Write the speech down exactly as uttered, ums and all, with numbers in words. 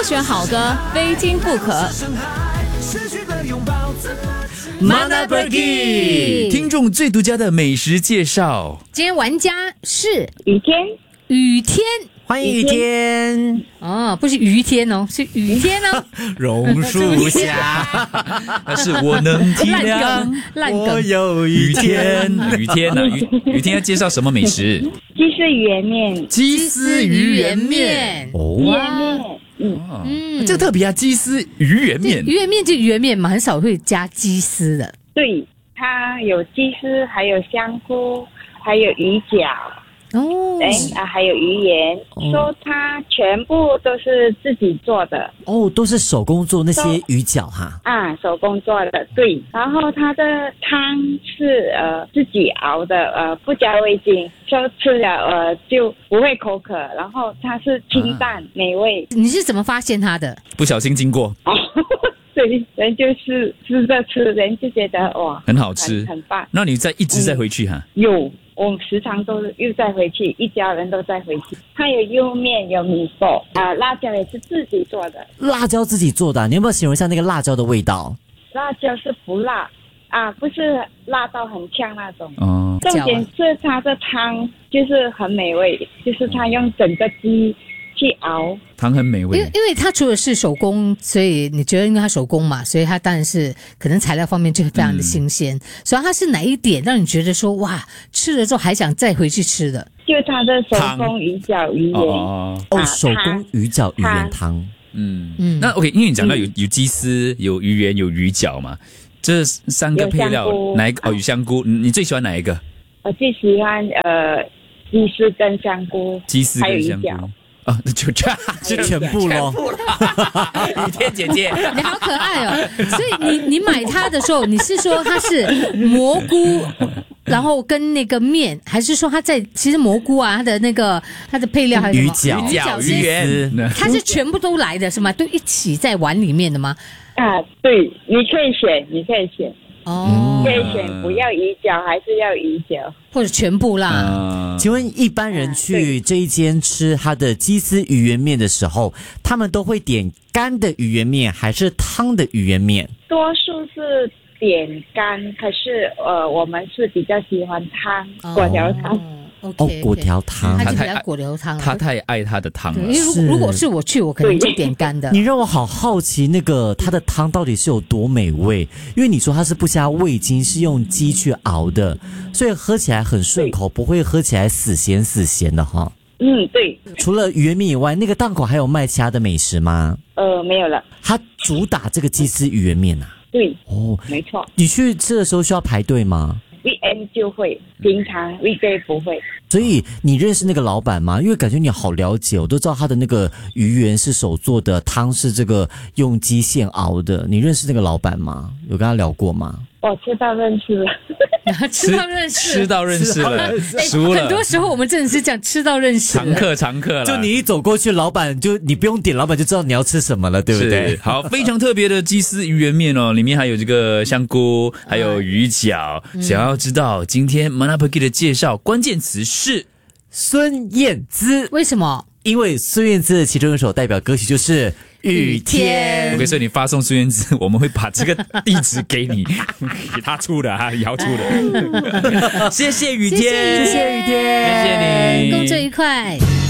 选好歌，非听不可。 Manapergi 听众最独家的美食介绍。 今天玩家是雨天， 雨天。 欢迎雨天哦，不是雨天哦，是雨天哦。 榕树下， 但是我能体烂谅梗，烂我梗。 有雨雨天天。 雨天啊，雨雨天要介绍什么美食？ 鸡丝鱼圆面， 鸡丝鱼圆面。 哦， 鱼圆面，嗯， 嗯， 这个特别啊，鸡丝鱼圆面鱼。圆面就鱼圆面嘛，很少会加鸡丝的。 对，它有鸡丝，还有香菇，还有鱼饺。 哦， 哎啊，还有鱼圆，说它全部都是自己做的哦，都是手工做那些鱼饺哈。 啊，手工做的，对。然后它的汤是呃自己熬的，呃不加味精，说吃了呃就不会口渴。然后它是清淡、啊、美味。 你是怎么发现它的？ 不小心经过。 哦对，人就是吃着吃，人就觉得哇， 很好吃， 很, 很棒。 那你再一直再回去哈？ 嗯、有，我们时常都又再回去，一家人都再回去。它有油面，有米粉啊，辣椒也是自己做的。 辣椒自己做的、啊，你有没有形容一下那个辣椒的味道？ 辣椒是不辣啊，不是辣到很呛那种。 哦， 重点是它的汤就是很美味，就是它用整个鸡去熬， 汤很美味。 因为因为它除了是手工，所以你觉得因为它手工嘛，所以它当然是可能材料方面就非常的新鲜。嗯、所以它是哪一点让你觉得说哇，吃了之后还想再回去吃的？ 就它的手工鱼饺鱼圆哦，哦手工鱼饺鱼圆汤。 嗯嗯，那 OK， 因为你讲到有有鸡丝、有鱼圆、有鱼饺嘛，这三个配料哪一个？哦，有香菇，你最喜欢哪一个？ 我最喜欢呃鸡丝跟香菇， 鸡丝跟香菇。啊，就这就全部咯。 雨天姐姐， 你好可爱哦！所以你你买它的时候，你是说它是蘑菇，然后跟那个面，还是说它在其实蘑菇啊，它的那个它的配料还有什么？ 鱼饺、鱼圆， 它是全部都来的是吗？都一起在碗里面的吗？ 啊，对，你可以选，你可以选。 哦， 可以选不要鱼饺还是要鱼饺， 或者全部啦。 呃、请问一般人去这一间吃他的鸡丝鱼圆面的时候，他们都会点干的鱼圆面还是汤的鱼圆面？ 多数是点干，可是呃，我们是比较喜欢汤，果条汤。 哦哦，果条汤， 他就比较果条汤， 他太爱他的汤了。 因为如果如果是我去，我可能就点干的。 你让我好好奇，那个它的汤到底是有多美味？因为你说它是不加味精，是用鸡去熬的，所以喝起来很顺口，不会喝起来死咸死咸的哈。 嗯，对。 除了鱼圆面以外，那个档口还有卖其他的美食吗？ 呃，没有了。 它主打这个鸡丝鱼圆面啊。 对。 哦， 没错。 你去吃的时候需要排队吗 ？weekend 就会，平常 weekday 不会。 所以你认识那个老板吗？因为感觉你好了解，我都知道他的那个鱼圆是手做的，汤是这个用鸡线熬的。你认识那个老板吗？有跟他聊过吗？ 我知道认识了， 吃到认识， 吃到认识了，熟了。 很多时候我们真的是这样，吃到认识， 常客常客了。 就你一走过去，老板就你不用点，老板就知道你要吃什么了，对不对？ 好，非常特别的鸡丝鱼圆面哦，里面还有这个香菇，还有鱼饺。嗯、想要知道今天 Manapergi 的介绍，关键词是孙燕姿。 为什么？ 因为孙燕姿的其中一首代表歌曲就是雨天。 OK， 所以你发送孙燕姿，我们会把这个地址给你，给他出的啊，姚出的。谢谢雨天， 谢谢雨天， 谢谢你， 工作愉快。